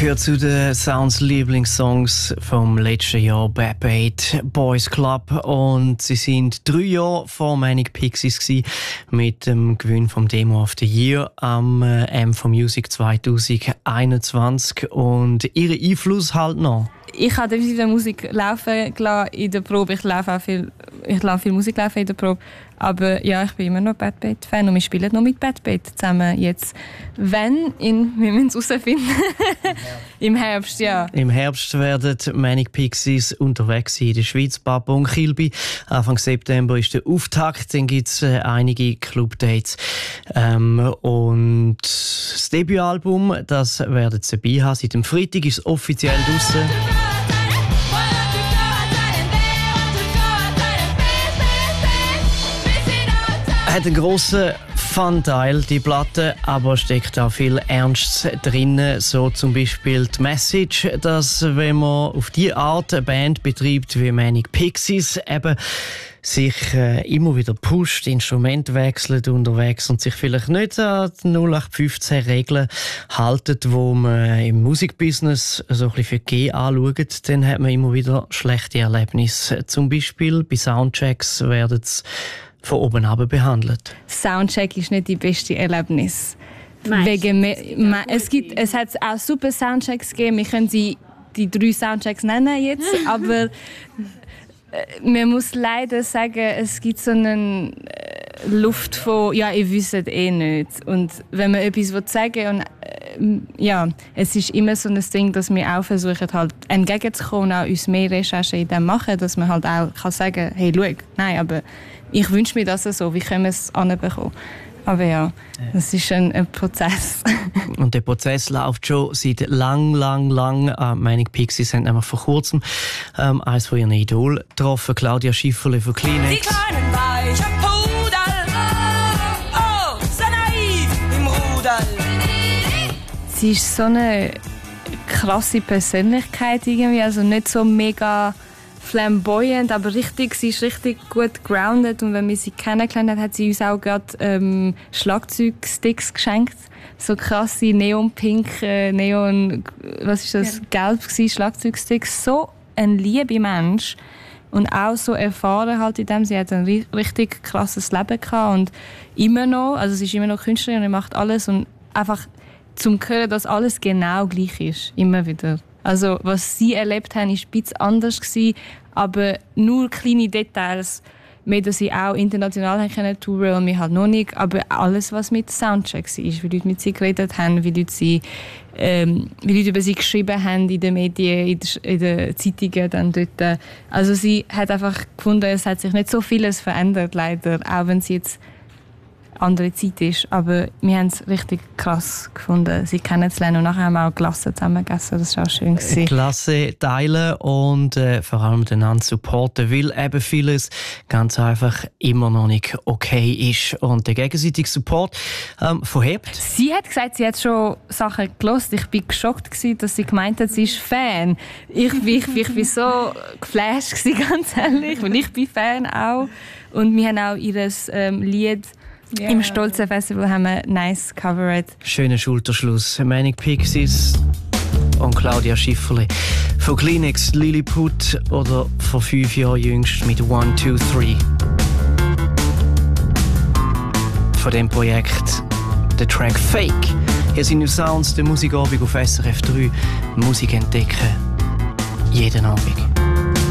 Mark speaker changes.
Speaker 1: Gehört zu den Sounds Lieblingssongs vom letzten Jahr Bad Bait Boys Club, und sie sind 3 Jahre vor Manic Pixies gewesen, mit dem Gewinn vom Demo of the Year am M4 Music 2021, und ihren Einfluss halt noch.
Speaker 2: Ich habe definitiv Musik laufen gelassen in der Probe. Ich lasse viel Musik laufen in der Probe. Aber ja, ich bin immer noch Bad Bait Fan und wir spielen noch mit Bad Bait zusammen jetzt. Wir müssen es herausfinden. Im Herbst, ja.
Speaker 1: Im Herbst werden Manic Pixies unterwegs sein in der Schweiz, Papa und Kilby. Anfang September ist der Auftakt, dann gibt es einige Clubdates. Und das Debütalbum, das werden sie dabei haben. Seit dem Freitag ist es offiziell draussen. Hat einen grossen Fun-Teil, die Platte, aber steckt auch viel Ernst drin. So zum Beispiel die Message, dass wenn man auf die Art eine Band betreibt wie Manic Pixies, eben sich immer wieder pusht, Instrumente wechselt unterwegs und sich vielleicht nicht an die 0815 Regeln haltet, wo man im Musikbusiness so ein bisschen für G anschaut, dann hat man immer wieder schlechte Erlebnisse. Zum Beispiel bei Soundchecks werden es von oben herab behandelt.
Speaker 2: Soundcheck ist nicht die beste Erlebnis. Es hat auch super Soundchecks gegeben. Wir können die 3 Soundchecks nennen jetzt, aber man muss leider sagen, es gibt so eine Luft von «ja, ihr wisst eh nicht». Und wenn man etwas sagen will, es ist immer so ein Ding, dass wir auch versuchen, halt entgegenzukommen und auch uns mehr Recherchen in dem machen, dass man halt auch kann sagen, hey, schau, nein, aber ich wünsche mir das so, wie können wir es anbekommen? Aber ja, das ist ein Prozess.
Speaker 1: Und der Prozess läuft schon seit lang. Manic Pixies haben einfach vor kurzem eines von ihren Idolen getroffen, Claudia Schifferle von Kleenex.
Speaker 3: Die kleinen weichen Pudel, oh, so naiv im Rudel.
Speaker 2: Sie ist so eine krasse Persönlichkeit irgendwie, also nicht so mega flamboyant, aber sie ist richtig gut grounded, und wenn wir sie kennengelernt haben, hat sie uns auch gerade Schlagzeugsticks geschenkt. So krasse Neon-Pink, was ist das, gelb gewesen, Schlagzeugsticks. So ein lieber Mensch und auch so erfahren halt in dem. Sie hat ein richtig krasses Leben gehabt und immer noch, also sie ist immer noch Künstlerin und macht alles, und einfach zum hören, dass alles genau gleich ist, immer wieder. Also was sie erlebt haben, war ein bisschen anders gewesen, aber nur kleine Details, mehr, dass sie auch international touren können und wir halt noch nicht, aber alles, was mit Soundcheck war, wie Leute mit sie geredet haben, wie Leute über sie geschrieben haben in den Medien, in den Zeitungen dann dort. Also sie hat einfach gefunden, es hat sich nicht so vieles verändert, leider, auch wenn sie jetzt andere Zeit ist, aber wir haben es richtig krass gefunden, sie kennenzulernen, und nachher haben wir auch Glasse zusammen gegessen, das war auch schön.
Speaker 1: Klasse teilen und vor allem einander supporten, weil eben vieles ganz einfach immer noch nicht okay ist, und der gegenseitige Support verhebt.
Speaker 2: Sie hat gesagt, sie hat schon Sachen gehört. Ich war geschockt, dass sie gemeint hat, sie ist Fan. Ich war so geflasht, ganz ehrlich, und ich bin Fan auch, und wir haben auch ihr Lied im Stolzen Festival haben wir nice covered.
Speaker 1: Schöner Schulterschluss. Manic Pixies und Claudia Schifferle von Kleenex, Lilliput, oder vor 5 Jahren jüngst mit 1, 2, 3. Von dem Projekt der Track Fake. Hier sind New Sounds, der Musikabend auf SRF 3. Musik entdecken. Jeden Abend.